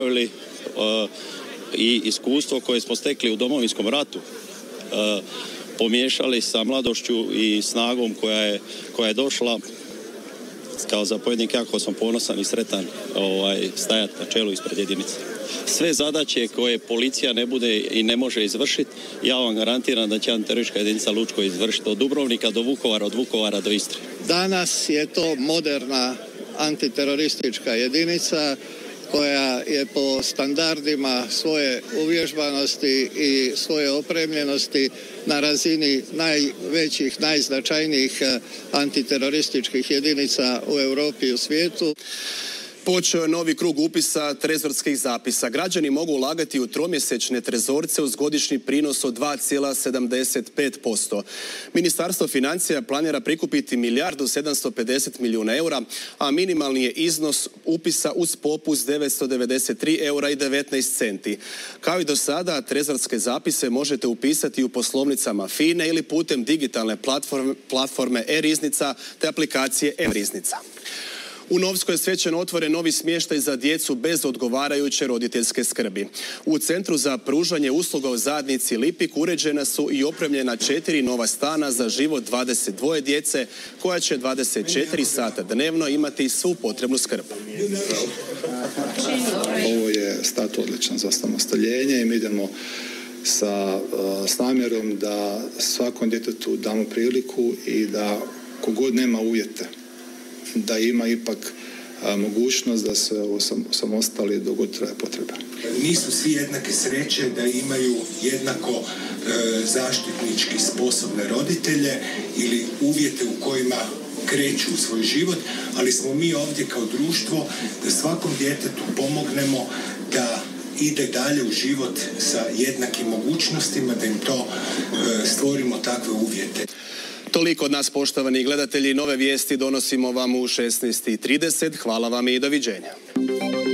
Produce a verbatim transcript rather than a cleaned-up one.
i iskustvo koje smo stekli u Domovinskom ratu pomiješali sa mladošću i snagom koja je, koja je došla. Kao zapovjednik jako sam ponosan i sretan ovaj, stajati na čelu ispred jedinice. Sve zadaće koje policija ne bude i ne može izvršiti, ja vam garantiram da će antiteroristička jedinica Lučko izvršiti od Dubrovnika do Vukovara, od Vukovara do Istre. Danas je to moderna antiteroristička jedinica koja je po standardima svoje uvježbanosti i svoje opremljenosti na razini najvećih, najznačajnijih antiterorističkih jedinica u Europi i u svijetu. Počeo je novi krug upisa trezorskih zapisa. Građani mogu ulagati u tromjesečne trezorce uz godišnji prinos od dva zarez sedamdeset pet posto. Ministarstvo financija planira prikupiti milijardu sedamsto pedeset milijuna eura, a minimalni je iznos upisa uz popust devetsto devedeset tri eura i devetnaest centi. Kao i do sada, trezorske zapise možete upisati u poslovnicama FINA-e ili putem digitalne platforme, platforme e-riznica te aplikacije e-riznica. U Novskoj je svečano otvoren novi smještaj za djecu bez odgovarajuće roditeljske skrbi. U Centru za pružanje usluga u zajednici Lipik uređena su i opremljena četiri nova stana za život dvadeset dvoje djece koja će dvadeset četiri sata dnevno imati svu potrebnu skrb. Ovo je start odličan za samostaljenje i mi idemo sa s namjerom da svakom djetetu damo priliku i da kogod nema uvjete da ima ipak a, mogućnost da se osamostali dok god traje potreba. Nisu svi jednake sreće da imaju jednako e, zaštitnički sposobne roditelje ili uvjete u kojima kreću u svoj život, ali smo mi ovdje kao društvo da svakom djetetu pomognemo da ide dalje u život sa jednakim mogućnostima, da im to e, stvorimo takve uvjete. Toliko od nas, poštovani gledatelji. Nove vijesti donosimo vam u šesnaest i trideset. Hvala vam i doviđenja.